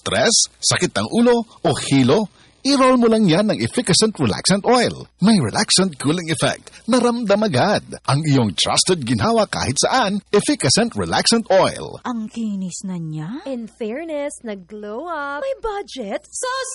Stress, sakit ng ulo o hilo? I-roll mo lang yan ng Efficacent Relaxant Oil. May relaxant cooling effect. Naramdam agad. Ang iyong trusted ginhawa kahit saan, Efficacent Relaxant Oil. Ang kinis na niya. In fairness, nag-glow up. May budget. So